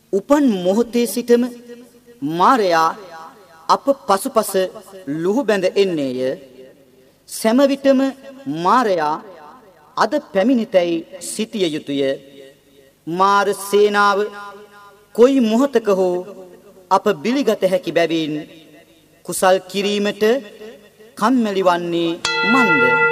උපන් මොහොතේ සිටම මාරයා අප පසුපස ලුහු බැඳ එන්නේය. සෑම විටම මාරයා අද පැමිණිතැයි සිටිය යුතුය. මාර සේනාව කොයි මොහොතක හෝ අප බිලිගත හැකි බැවින් කුසල් කිරීමට කම්මැලි වන්නේ මන්ද?